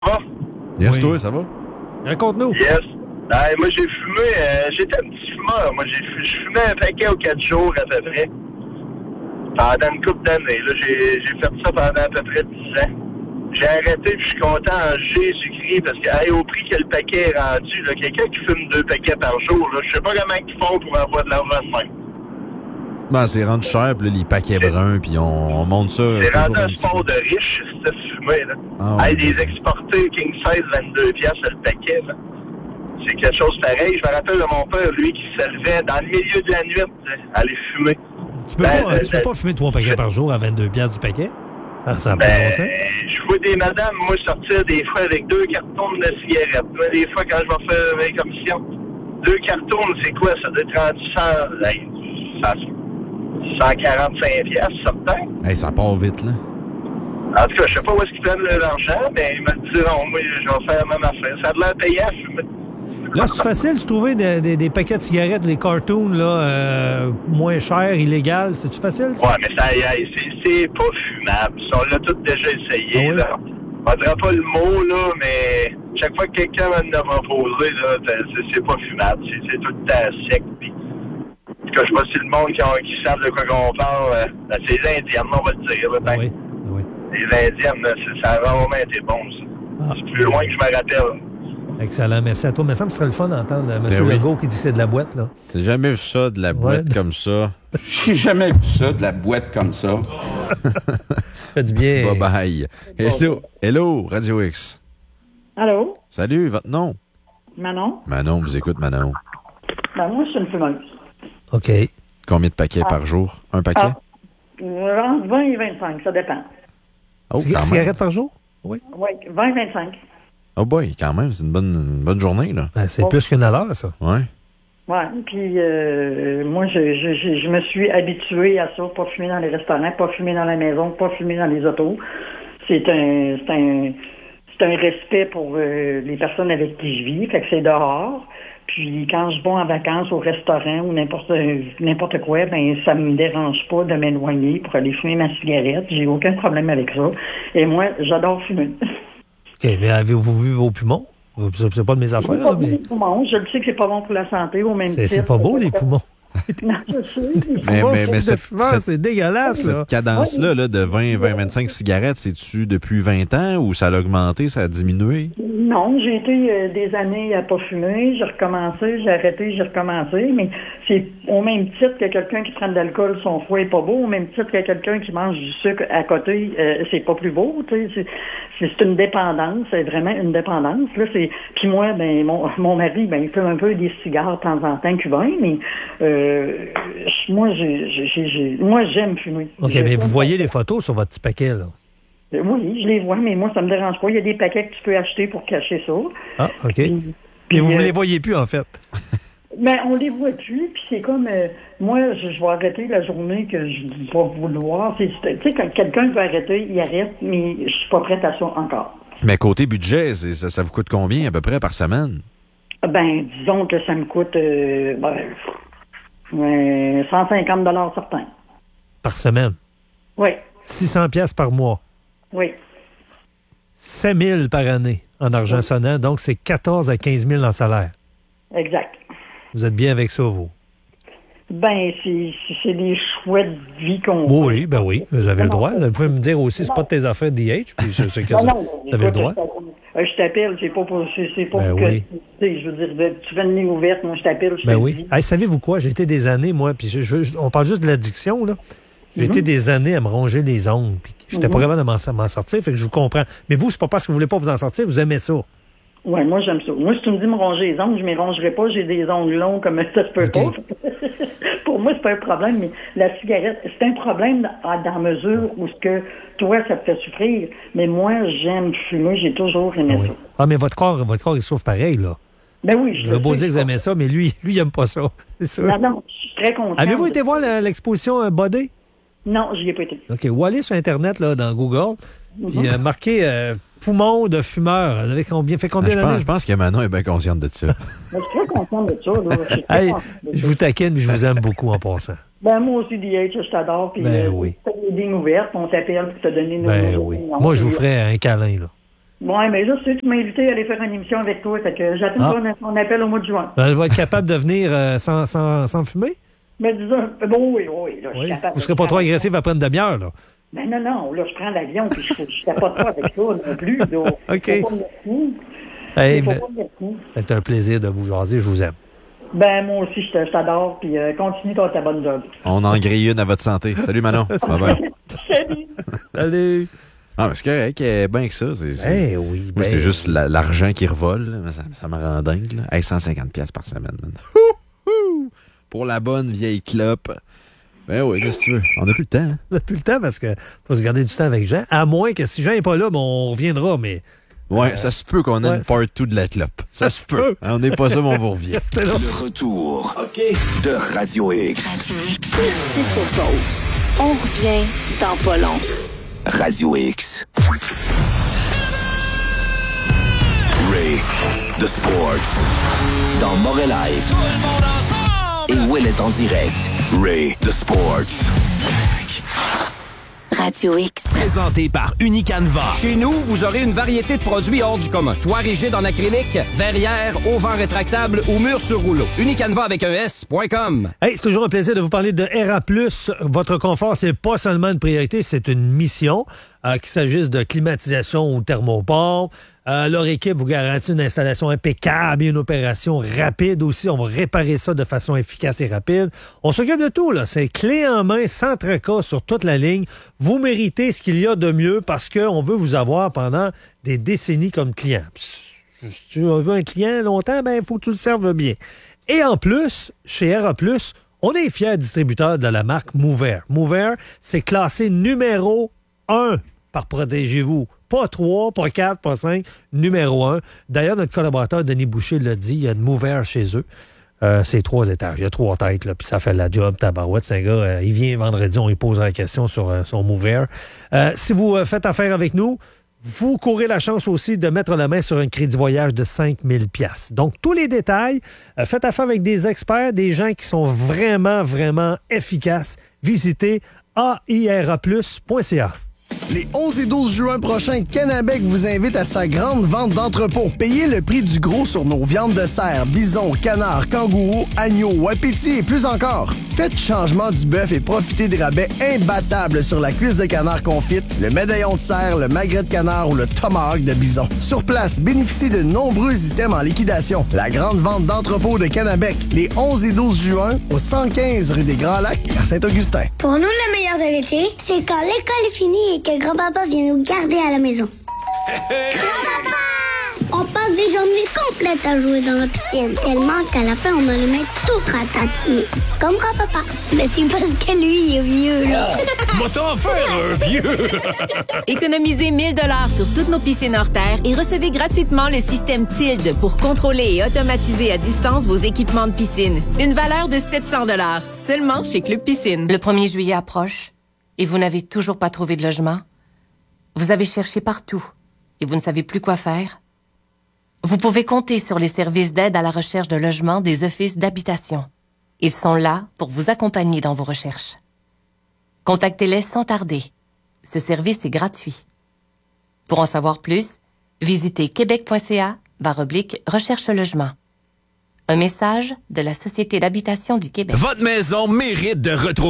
Ah, Yes, Oui. toi, ça va? Raconte-nous. yes. Moi, j'ai fumé, j'étais un petit fumeur. Moi, je fumais un paquet aux 4 jours à peu près. Pendant une couple d'années. Là, j'ai fait ça pendant à peu près 10 ans. J'ai arrêté, puis je suis content en Jésus-Christ, parce que au prix que le paquet est rendu, là, quelqu'un qui fume 2 paquets par jour, là, je sais pas comment ils font pour avoir de l'argent de même. Ben, c'est rendu cher, puis là, les paquets bruns, puis on monte ça. C'est rendu toujours un petit sport peu. de riche, cette fumée, là. Ah, ouais. Des exportés King Size 22 piastres le paquet, là. C'est quelque chose pareil. Je me rappelle de mon père, lui, qui se levait dans le milieu de la nuit, aller fumer. Tu peux pas fumer 3 paquets par jour à 22$ du paquet? Ça n'a pas de bon sens. Je vois des madames, moi, sortir des fois avec 2 cartons de cigarettes. Moi, des fois, quand je vais faire mes commissions, 2 cartons, c'est quoi? Ça doit être rendu 145 piastres, certain. Hey, ça part vite, là. En tout cas, je sais pas où est-ce qu'ils prennent l'argent, mais ils me diront, moi, je vais faire la même affaire. Ça a de l'air payant à fumer. Là, c'est facile de trouver des paquets de cigarettes, des cartoons, là, moins chers, illégales. C'est-tu facile, ça? Ouais, mais c'est pas fumable. Ça, on l'a tout déjà essayé, Ah oui? là. On dira pas le mot, là, mais chaque fois que quelqu'un va nous proposer, là, c'est pas fumable. C'est tout le temps sec. Puis, en tout cas, je sais pas si le monde qui savent de quoi qu'on parle, c'est les Indiennes, on va le dire. Là, Ah oui, ah oui. Les Indiennes, là, ça a vraiment été bon, ça. Ah. C'est plus loin que je me rappelle. Excellent, merci à toi. Mais ça me serait le fun d'entendre M. Ben oui. Legault qui dit que c'est de la boîte, là. J'ai jamais vu ça, de la boîte Ouais. comme ça. J'ai jamais vu ça, de la boîte comme ça. Ça fait du bien. Bye-bye. Hello, Radio X. Allô? Salut, votre nom? Manon? Manon, vous écoute, Manon. Ben, moi, je suis une fumeuse. OK. Combien de paquets par jour? Un paquet? Entre 20 et 25, ça dépend. Oh, quand même. Cigarette par jour? Oui. Oui, 20 et 25. Oh boy, quand même, c'est une bonne journée, là. Ben, c'est plus qu'une à l'heure, ça. Ouais. Oui, puis moi, je me suis habituée à ça, pas fumer dans les restaurants, pas fumer dans la maison, pas fumer dans les autos. C'est un respect pour les personnes avec qui je vis, fait que c'est dehors. Puis quand je vais en vacances au restaurant ou n'importe quoi, ben ça me dérange pas de m'éloigner pour aller fumer ma cigarette. J'ai aucun problème avec ça. Et moi, j'adore fumer. OK, mais avez-vous vu vos poumons? C'est pas de mes affaires, là, mais Je le sais que c'est pas bon pour la santé, au même titre. c'est pas beau, les poumons. Non, je sais. Mais C'est dégueulasse, là. cette cadence-là là, de 20-25 cigarettes, c'est-tu depuis 20 ans ou ça a augmenté, ça a diminué? Non, j'ai été des années à pas fumer, j'ai recommencé, j'ai arrêté, j'ai recommencé, mais c'est au même titre que quelqu'un qui prend de l'alcool, son foie est pas beau, au même titre que quelqu'un qui mange du sucre à côté, c'est pas plus beau, tu sais, c'est une dépendance, c'est vraiment une dépendance, là, puis moi, ben, mon mari, ben, il fume un peu des cigares de temps en temps cubains, mais moi, j'aime fumer. OK, mais vous voyez les photos sur votre petit paquet, là. Oui, je les vois, mais moi, ça me dérange pas. Il y a des paquets que tu peux acheter pour cacher ça. Ah, OK. Puis vous ne les voyez plus, en fait. Mais on les voit plus, puis c'est comme... moi, je vais arrêter la journée que je vais vouloir. Tu sais, quand quelqu'un veut arrêter, il arrête, mais je suis pas prête à ça encore. Mais côté budget, ça vous coûte combien à peu près par semaine? Ben, disons que ça me coûte 150 certains. Par semaine. Oui, 600$ par mois. oui. 5 000 par année en argent sonnant. Donc, c'est 14 à 15 000 en salaire. Exact. Vous êtes bien avec ça, vous? Ben, c'est des choix de vie qu'on fait. Oui, ben oui. Vous avez le droit. Vous pouvez me dire aussi, c'est pas de tes affaires DH, puis c'est que vous avez le droit. Je t'appelle, c'est pas pour Ben que oui. tu sais, je veux dire, tu fais une ligne ouverte, moi je t'appelle, je Ben te oui. dis. Hey, savez-vous quoi? J'ai été des années, moi, puis on parle juste de l'addiction, là. J'ai été des années à me ronger les ongles, puis j'étais pas capable de m'en sortir, fait que je vous comprends. Mais vous, c'est pas parce que vous voulez pas vous en sortir, vous aimez ça. Ouais, moi j'aime ça. Moi, si tu me dis me ronger les ongles, je m'y rongerai pas, j'ai des ongles longs comme ça se peut OK. pas. Pour moi, c'est pas un problème, mais la cigarette, c'est un problème dans mesure où ce que toi, ça te fait souffrir. Mais moi, j'aime fumer, j'ai toujours aimé Oui. ça. Ah, mais votre corps, il souffre pareil, là. Ben oui, Je veux beau dire que vous aimez ça, mais lui, il aime pas ça. C'est sûr. Non, je suis très contente. Avez-vous été voir l'exposition Body? Non, j'y ai pas été. OK. Ou aller sur Internet, là, dans Google, puis marquer poumon de fumeur. Vous avez fait combien d'années? Je pense que Manon est bien consciente de ça. Mais je suis très contente de ça. Là. Je suis très Hey, contente de je ça. vous taquine, mais je vous aime beaucoup en passant. Ben, moi aussi, DH, je t'adore. Puis, Ben oui. tu as des lignes ouvertes, on t'appelle pour te donner nos Ben nos oui. opinions. Moi, je vous ferais un câlin, là. Oui, mais là, tu m'as invité à aller faire une émission avec toi. Fait que j'attends ton appel au mois de juin. Elle va être capable de venir sans fumer? Mais disons, bon, oui. Là, je suis capable. Vous ne serez pas trop agressif après une demi-heure, là? Ben non. Là, je prends l'avion puis je ne tapote pas avec ça non plus. Là. OK. Faut pas me mettre fou. Hey, Faut pas me mettre fou. c'est un plaisir de vous jaser. Je vous aime. Ben, moi aussi, je t'adore. Puis continue ta bonne job. On en grille une à votre santé. Salut, Manon. Bye-bye. Salut. Salut. Ah, mais c'est correct, bien que ça. Oui. Moi, c'est juste l'argent qui revole. Là. Ça me rend dingue. Là. Hey, 150$ par semaine. Man. Pour la bonne vieille clope. Ben oui, qu'est-ce que tu veux? On n'a plus le temps. Hein? On n'a plus le temps parce qu'il faut se garder du temps avec Jean. À moins que si Jean n'est pas là, on reviendra, mais... Ouais, ça se peut qu'on ait une part 2 de la clope. Ça se peut. On n'est pas ça, mais on vous revient. Le retour de Radio X. Petite pause. On revient dans pas long. Radio X. Ray, The Sports. Dans Montréal Live. Et Will est en direct. Ray, The Sports. Radio X. Présenté par Unicanva. Chez nous, vous aurez une variété de produits hors du commun. Toit rigide en acrylique, verrière, auvent rétractable ou mur sur rouleau. Unicanva avec un S.com. Hey, c'est toujours un plaisir de vous parler de RA+. Votre confort, c'est pas seulement une priorité, c'est une mission. Qu'il s'agisse de climatisation ou thermopore. Leur équipe vous garantit une installation impeccable et une opération rapide aussi. On va réparer ça de façon efficace et rapide. On s'occupe de tout, là. C'est clé en main, sans tracas sur toute la ligne. Vous méritez ce qu'il y a de mieux parce qu'on veut vous avoir pendant des décennies comme client. Si tu veux un client longtemps, il faut que tu le serves bien. Et en plus, chez RA+, on est fiers distributeurs de la marque Mover. Mover, c'est classé numéro 1 par Protégez-vous. Pas 3, pas 4, pas 5, numéro 1. D'ailleurs, notre collaborateur Denis Boucher l'a dit, il y a de Mover chez eux. C'est 3 étages, il y a 3 têtes, là, puis ça fait la job, tabarouette. C'est un gars, il vient vendredi, on lui pose la question sur son Mover. Si vous faites affaire avec nous, vous courez la chance aussi de mettre la main sur un crédit voyage de 5 000 $. Donc, tous les détails, faites affaire avec des experts, des gens qui sont vraiment, vraiment efficaces. Visitez airaplus.ca. Les 11 et 12 juin prochains, Canabec vous invite à sa grande vente d'entrepôt. Payez le prix du gros sur nos viandes de cerf, bison, canard, kangourou, agneau, wapiti et plus encore. Faites changement du bœuf et profitez des rabais imbattables sur la cuisse de canard confite, le médaillon de cerf, le magret de canard ou le tomahawk de bison. Sur place, bénéficiez de nombreux items en liquidation. La grande vente d'entrepôt de Canabec, les 11 et 12 juin, au 115 rue des Grands-Lacs, à Saint-Augustin. Pour nous, le meilleur de l'été, c'est quand l'école est finie et que grand-papa vient nous garder à la maison. Grand-papa! On passe des journées complètes à jouer dans la piscine, tellement qu'à la fin, on a les mains toutes ratatinées. Comme grand-papa. Mais c'est parce que lui, il est vieux, là. Va t'en faire un vieux! Économisez 1 000 $ sur toutes nos piscines hors terre et recevez gratuitement le système Tilde pour contrôler et automatiser à distance vos équipements de piscine. Une valeur de 700 $ seulement chez Club Piscine. Le 1er juillet approche et vous n'avez toujours pas trouvé de logement? Vous avez cherché partout et vous ne savez plus quoi faire? Vous pouvez compter sur les services d'aide à la recherche de logement des offices d'habitation. Ils sont là pour vous accompagner dans vos recherches. Contactez-les sans tarder. Ce service est gratuit. Pour en savoir plus, visitez québec.ca/recherche-logement. Un message de la Société d'habitation du Québec. Votre maison mérite de retrouver